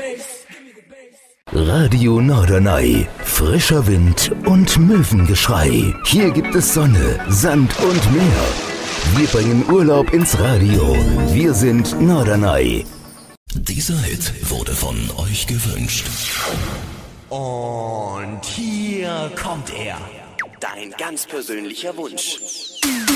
Radio Norderney. Frischer Wind und Möwengeschrei. Hier gibt es Sonne, Sand und Meer. Wir bringen Urlaub ins Radio. Wir sind Norderney. Dieser Hit wurde von euch gewünscht. Und hier kommt er. Dein ganz persönlicher Wunsch.